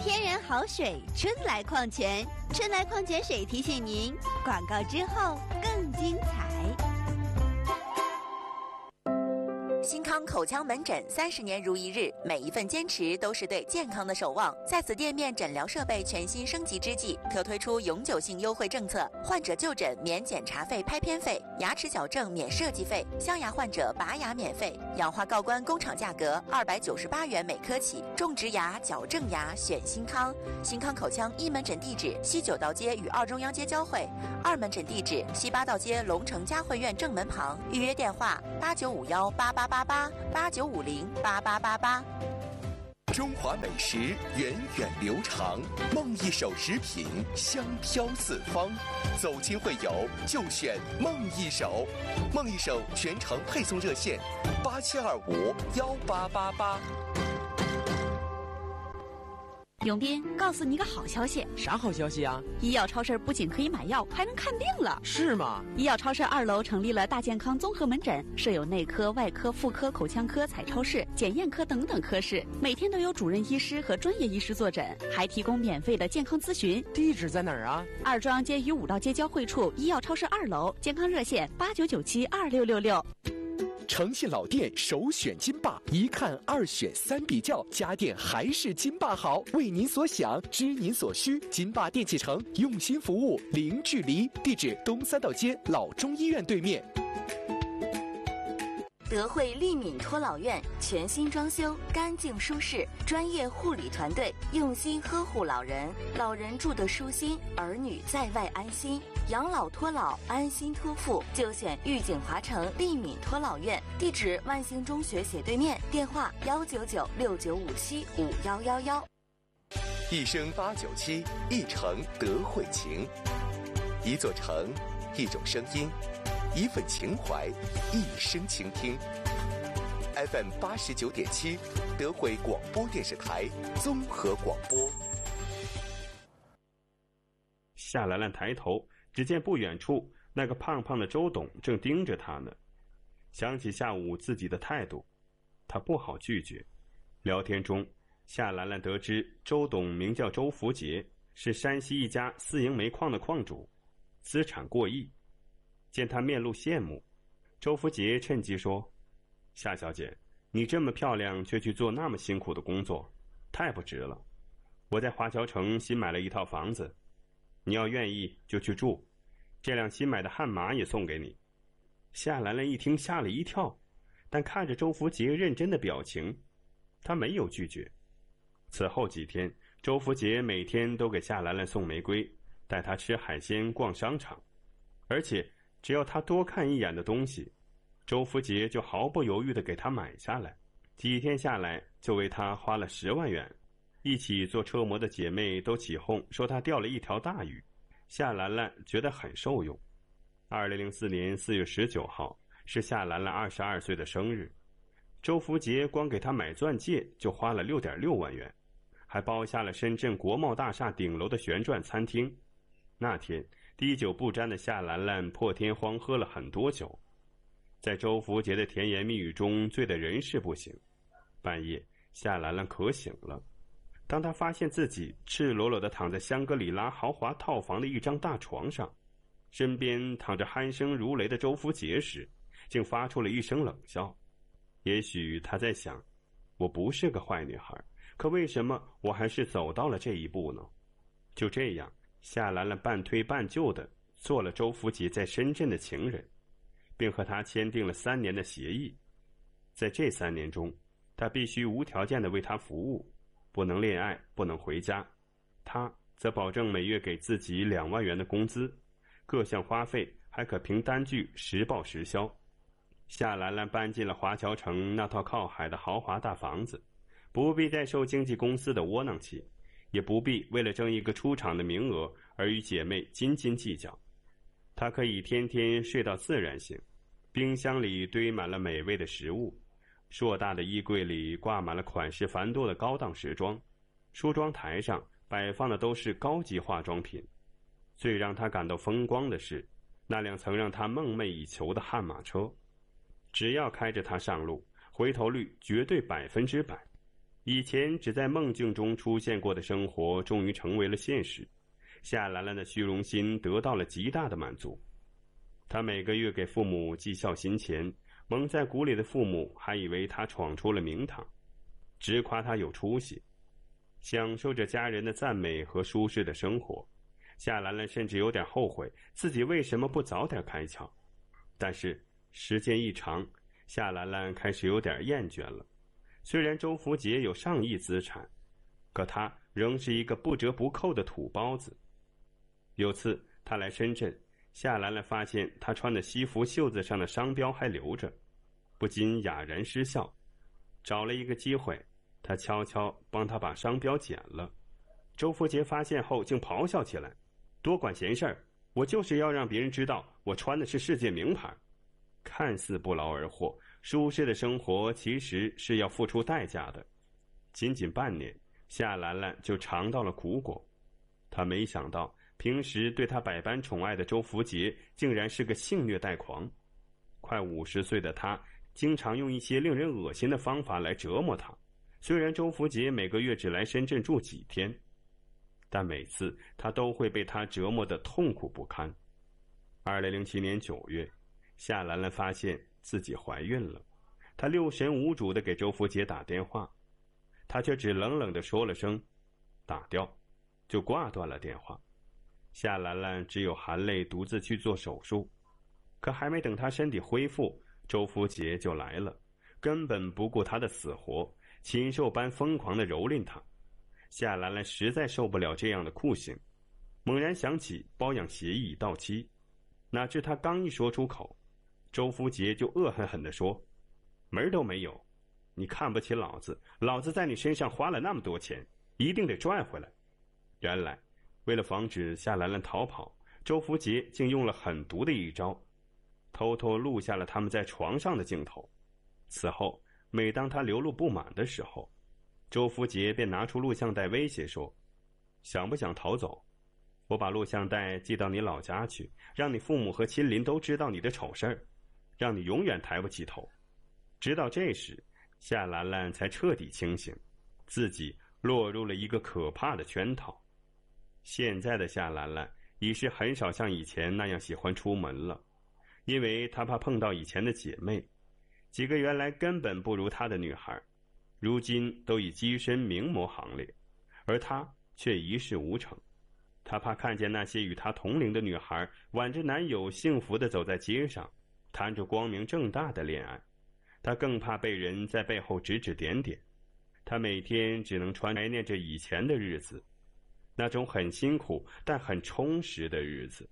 天然好水，春来矿泉。春来矿泉水提醒您，广告之后更精彩。 新康口腔门诊30年如一日，每一份坚持都是对健康的守望。在此店面诊疗设备全新升级之际，特推出永久性优惠政策：患者就诊免检查费、拍片费，牙齿矫正免设计费，镶牙患者拔牙免费，氧化锆关工厂价格298元每颗起。种植牙、矫正牙选新康。新康口腔一门诊地址西九道街与二中央街交汇，2门诊地址西八道街龙城嘉汇苑正门旁。预约电话89518888，89508888。 中华美食源远流长，梦一手食品香飘四方。走亲会友就选梦一手，梦一手全程配送热线87251888。 永斌，告诉你个好消息。 啥好消息啊？ 医药超市不仅可以买药，还能看病了。 是吗？ 医药超市2楼成立了大健康综合门诊，设有内科、外科、妇科、口腔科、彩超室、检验科等等科室，每天都有主任医师和专业医师坐诊，还提供免费的健康咨询。 地址在哪儿啊？ 二中央街与5道街交汇处，医药超市2楼，健康热线89972666。 诚信老店首选金霸，一看2选3比较，家电还是金霸好。为您所想，知您所需，金霸电器城用心服务，零距离。地址东3道街老中医院对面。 德惠利敏托老院全新装修，干净舒适，专业护理团队用心呵护老人，老人住得舒心，儿女在外安心。养老托老，安心托付，就选玉景华城利敏托老院。地址万兴中学斜对面，电话19969575111。 一生897，一城德惠情，一座城，一种声音，一份情怀，一生倾听。FM 89.7，德惠广播电视台综合广播。 夏兰兰抬头，只见不远处那个胖胖的周董正盯着他呢。想起下午自己的态度，他不好拒绝。聊天中，夏兰兰得知周董名叫周福杰，是山西一家私营煤矿的矿主，资产过亿。见他面露羡慕，周福杰趁机说：“夏小姐，你这么漂亮却去做那么辛苦的工作，太不值了。我在华侨城新买了一套房子，你要愿意就去住，这辆新买的悍马也送给你。”夏兰兰一听吓了一跳，但看着周福杰认真的表情，他没有拒绝。此后几天，周福杰每天都给夏兰兰送玫瑰，带她吃海鲜、逛商场，而且只要她多看一眼的东西，周福杰就毫不犹豫地给她买下来。几天下来，就为她花了10万元。一起做车模的姐妹都起哄说她钓了一条大鱼，夏兰兰觉得很受用。2004年4月19号是夏兰兰22岁的生日，周福杰光给她买钻戒就花了6.6万元，还包下了深圳国贸大厦顶楼的旋转餐厅。那天滴酒不沾的夏兰兰破天荒喝了很多酒，在周福杰的甜言蜜语中醉得人事不省。半夜，夏兰兰渴醒了，当她发现自己赤裸裸地躺在香格里拉豪华套房的一张大床上，身边躺着鼾声如雷的周福杰时，竟发出了一声冷笑。也许她在想，我不是个坏女孩，可为什么我还是走到了这一步呢？就这样，夏兰兰半推半就地做了周福杰在深圳的情人，并和他签订了3年的协议。在这3年中，他必须无条件地为他服务，不能恋爱，不能回家。他则保证每月给自己2万元的工资，各项花费还可凭单据实报实销。夏兰兰搬进了华侨城那套靠海的豪华大房子，不必再受经纪公司的窝囊气，也不必为了争一个出场的名额而与姐妹斤斤计较。她可以天天睡到自然醒，冰箱里堆满了美味的食物，硕大的衣柜里挂满了款式繁多的高档时装，梳妆台上摆放的都是高级化妆品。最让她感到风光的是，那辆曾让她梦寐以求的悍马车。只要开着它上路，回头率绝对100%。 以前只在梦境中出现过的生活终于成为了现实，夏兰兰的虚荣心得到了极大的满足。她每个月给父母寄孝心钱，蒙在鼓里的父母还以为她闯出了名堂，直夸她有出息。享受着家人的赞美和舒适的生活，夏兰兰甚至有点后悔自己为什么不早点开窍。但是时间一长，夏兰兰开始有点厌倦了。虽然周福杰有上亿资产，可他仍是一个不折不扣的土包子。有次他来深圳，夏兰兰发现他穿的西服袖子上的商标还留着，不禁哑然失笑。找了一个机会，他悄悄帮他把商标剪了。周福杰发现后竟咆哮起来：多管闲事儿，我就是要让别人知道我穿的是世界名牌。看似不劳而获，舒适的生活其实是要付出代价的。仅仅半年，夏兰兰就尝到了苦果。她没想到平时对她百般宠爱的周福杰竟然是个性虐待狂。快50岁的他经常用一些令人恶心的方法来折磨她。虽然周福杰每个月只来深圳住几天，但每次他都会被他折磨得痛苦不堪。2007年9月，夏兰兰发现自己怀孕了，她六神无主地给周福杰打电话，他却只冷冷地说了声打掉，就挂断了电话。夏兰兰只有含泪独自去做手术，可还没等她身体恢复，周福杰就来了，根本不顾她的死活，禽兽般疯狂地蹂躏她。夏兰兰实在受不了这样的酷刑，猛然想起包养协议已到期，哪知她刚一说出口，周福杰就恶狠狠地说：门都没有，你看不起老子，老子在你身上花了那么多钱，一定得赚回来。原来为了防止夏兰兰逃跑，周福杰竟用了狠毒的一招，偷偷录下了他们在床上的镜头。此后每当他流露不满的时候，周福杰便拿出录像带威胁说：想不想逃走？我把录像带寄到你老家去，让你父母和亲邻都知道你的丑事儿，让你永远抬不起头。直到这时，夏兰兰才彻底清醒，自己落入了一个可怕的圈套。现在的夏兰兰已是很少像以前那样喜欢出门了，因为她怕碰到以前的姐妹，几个原来根本不如她的女孩，如今都已跻身名模行列，而她却一事无成。她怕看见那些与她同龄的女孩挽着男友幸福地走在街上，谈着光明正大的恋爱。她更怕被人在背后指指点点。她每天只能怀念着以前的日子，那种很辛苦但很充实的日子。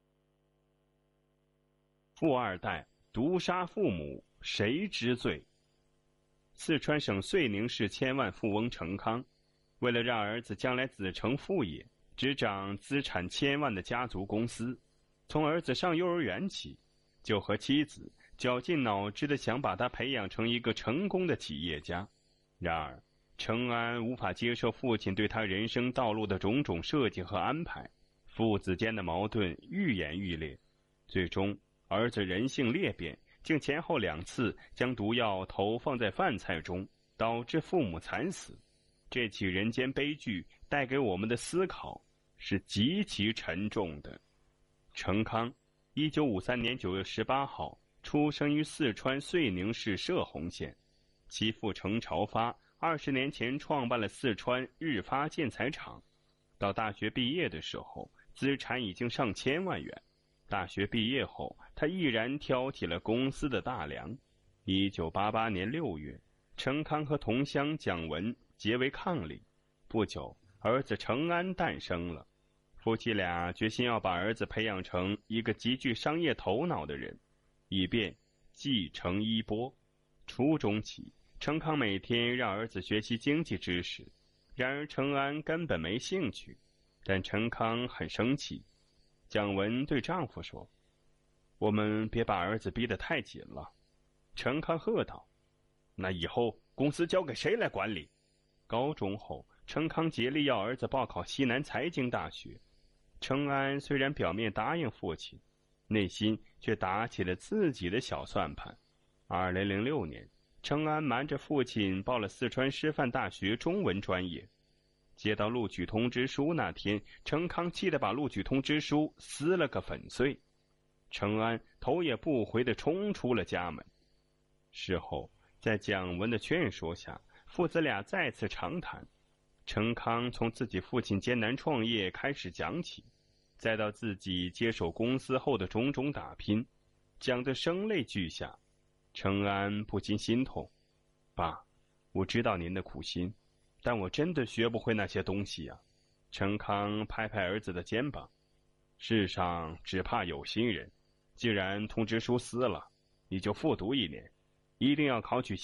富二代毒杀父母，谁知罪？四川省遂宁市千万富翁程康，为了让儿子将来子承父业，执掌资产千万的家族公司，从儿子上幼儿园起，就和妻子绞尽脑汁地想把他培养成一个成功的企业家。然而程安无法接受父亲对他人生道路的种种设计和安排，父子间的矛盾愈演愈烈，最终儿子人性裂变，竟前后2次将毒药投放在饭菜中，导致父母惨死。这起人间悲剧带给我们的思考是极其沉重的。程康1953年9月18号出生于四川遂宁市射洪县，其父程朝发20年前创办了四川日发建材厂，到大学毕业的时候，资产已经上千万元。大学毕业后，他毅然挑起了公司的大梁。1988年6月，程康和同乡蒋文结为伉俪，不久，儿子程安诞生了。夫妻俩决心要把儿子培养成一个极具商业头脑的人，以便继承衣钵。初中起，程康每天让儿子学习经济知识，然而程安根本没兴趣，但程康很生气。蒋文对丈夫说：我们别把儿子逼得太紧了。程康喝道：那以后公司交给谁来管理？高中后，程康竭力要儿子报考西南财经大学。程安虽然表面答应父亲，内心却打起了自己的小算盘。2006年， 程安瞒着父亲报了四川师范大学中文专业。接到录取通知书那天，程康气得把录取通知书撕了个粉碎。程安头也不回地冲出了家门。事后，在蒋文的劝说下，父子俩再次长谈。程康从自己父亲艰难创业开始讲起，再到自己接手公司后的种种打拼，讲得声泪俱下。程安不禁心痛：“爸，我知道您的苦心，但我真的学不会那些东西呀。”程康拍拍儿子的肩膀：“世上只怕有心人，既然通知书撕了，你就复读1年，一定要考取